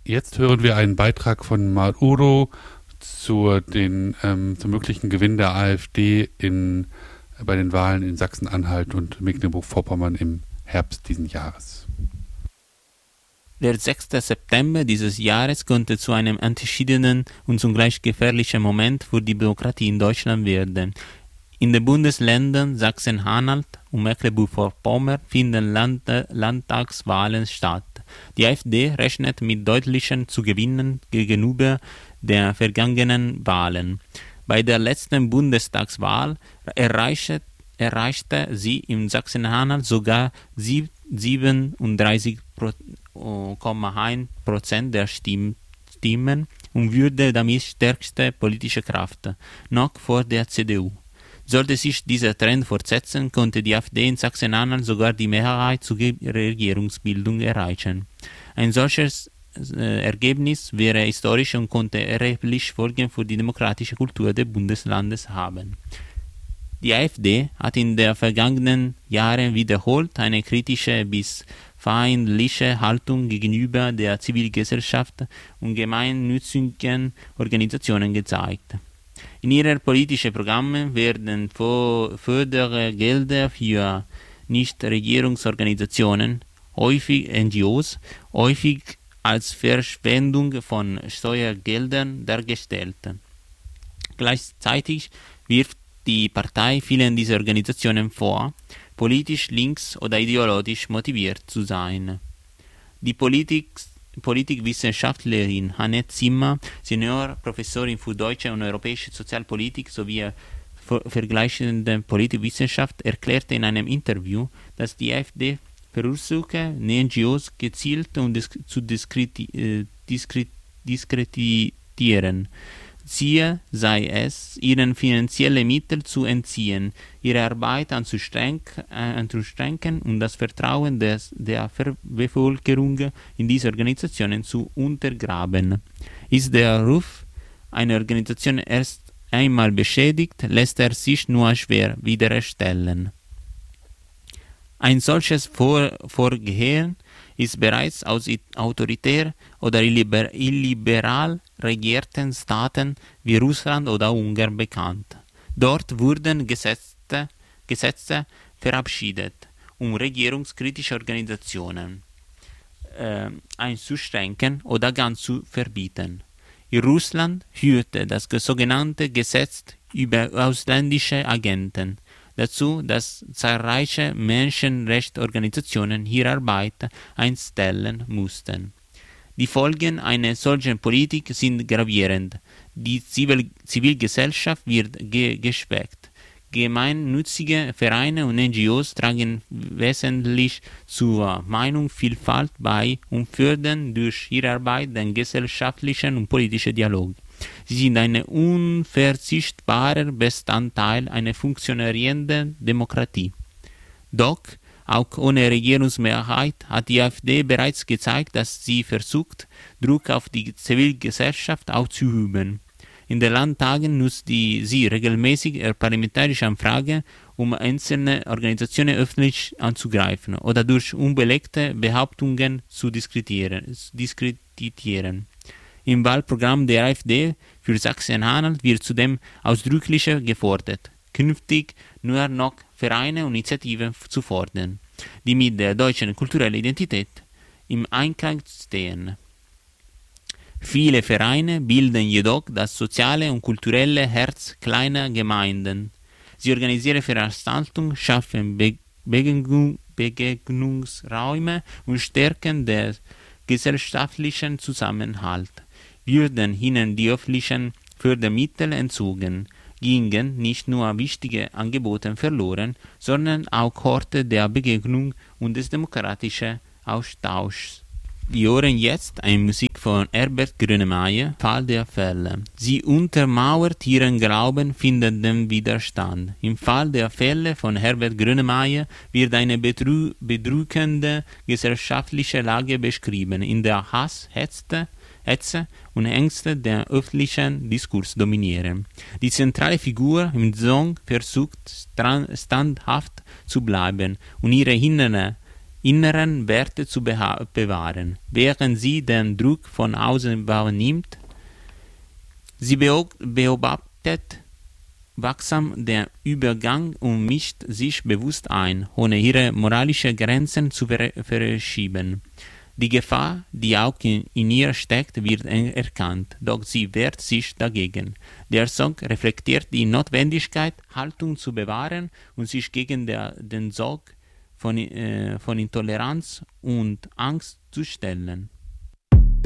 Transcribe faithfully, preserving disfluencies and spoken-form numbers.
Jetzt hören wir einen Beitrag von Maduro zu den, ähm, zum möglichen Gewinn der AfD in, bei den Wahlen in Sachsen-Anhalt und Mecklenburg-Vorpommern im Herbst diesen Jahres. Der sechste September dieses Jahres könnte zu einem entschiedenen und zugleich gefährlichen Moment für die Demokratie in Deutschland werden. In den Bundesländern Sachsen-Anhalt und Mecklenburg-Vorpommern finden Land Landtagswahlen statt. Die AfD rechnet mit deutlichen Zugewinnen gegenüber den vergangenen Wahlen. Bei der letzten Bundestagswahl erreichte, erreichte sie in Sachsen-Anhalt sogar siebenunddreißig Komma eins Prozent der Stimmen und würde damit stärkste politische Kraft, noch vor der C D U. Sollte sich dieser Trend fortsetzen, konnte die AfD in Sachsen-Anhalt sogar die Mehrheit zur Regierungsbildung erreichen. Ein solches äh, Ergebnis wäre historisch und konnte erheblich Folgen für die demokratische Kultur des Bundeslandes haben. Die AfD hat in den vergangenen Jahren wiederholt eine kritische bis feindliche Haltung gegenüber der Zivilgesellschaft und gemeinnützigen Organisationen gezeigt. In ihren politischen Programmen werden Fördergelder für Nichtregierungsorganisationen, häufig N G Os, häufig als Verschwendung von Steuergeldern dargestellt. Gleichzeitig wirft die Partei vielen dieser Organisationen vor, politisch links oder ideologisch motiviert zu sein. Die Politik Politikwissenschaftlerin Hanne Zimmer, Seniorprofessorin für deutsche und europäische Sozialpolitik sowie vergleichende Politikwissenschaft, erklärte in einem Interview, dass die AfD versuche, N G Os gezielt und disk zu diskreti äh, diskret diskreditieren. Ziel sei es, ihnen finanzielle Mittel zu entziehen, ihre Arbeit anzustrengen, äh, anzustrengen und das Vertrauen des, der Bevölkerung in diese Organisationen zu untergraben. Ist der Ruf einer Organisation erst einmal beschädigt, lässt er sich nur schwer wiederherstellen. Ein solches Vor Vorgehen ist bereits aus autoritär oder illiber illiberal regierten Staaten wie Russland oder Ungarn bekannt. Dort wurden Gesetze, Gesetze verabschiedet, um regierungskritische Organisationen äh, einzuschränken oder ganz zu verbieten. In Russland führte das sogenannte Gesetz über ausländische Agenten dazu, dass zahlreiche Menschenrechtsorganisationen ihre Arbeit einstellen mussten. Die Folgen einer solchen Politik sind gravierend. Die Zivil Zivilgesellschaft wird ge geschwächt. Gemeinnützige Vereine und N G Os tragen wesentlich zur Meinungsvielfalt bei und fördern durch ihre Arbeit den gesellschaftlichen und politischen Dialog. Sie sind ein unverzichtbarer Bestandteil einer funktionierenden Demokratie. Doch auch ohne Regierungsmehrheit hat die AfD bereits gezeigt, dass sie versucht, Druck auf die Zivilgesellschaft auszuüben. In den Landtagen nutzt die, sie regelmäßig parlamentarische Anfragen, um einzelne Organisationen öffentlich anzugreifen oder durch unbelegte Behauptungen zu diskreditieren. Im Wahlprogramm der AfD für Sachsen-Anhalt wird zudem ausdrücklich gefordert, künftig nur noch Vereine und Initiativen zu fordern, die mit der deutschen kulturellen Identität im Einklang stehen. Viele Vereine bilden jedoch das soziale und kulturelle Herz kleiner Gemeinden. Sie organisieren Veranstaltungen, schaffen Be Begegnung Begegnungsräume und stärken den gesellschaftlichen Zusammenhalt. Würden ihnen die öffentlichen Fördermittel entzogen, gingen nicht nur wichtige Angebote verloren, sondern auch Orte der Begegnung und des demokratischen Austauschs. Wir hören jetzt eine Musik von Herbert Grönemeyer, Fall der Fälle. Sie untermauert ihren Glauben, findet den Widerstand. Im Fall der Fälle von Herbert Grönemeyer wird eine bedrü bedrückende gesellschaftliche Lage beschrieben, in der Hass, Hetze, Hetze und Ängste den öffentlichen Diskurs dominieren. Die zentrale Figur im Song versucht standhaft zu bleiben und ihre innere inneren Werte zu bewahren, während sie den Druck von außen wahrnimmt. Sie beobachtet wachsam den Übergang und mischt sich bewusst ein, ohne ihre moralischen Grenzen zu verschieben. Die Gefahr, die auch in, in ihr steckt, wird erkannt, doch sie wehrt sich dagegen. Der Song reflektiert die Notwendigkeit, Haltung zu bewahren und sich gegen der, den Sog von, äh, von Intoleranz und Angst zu stellen.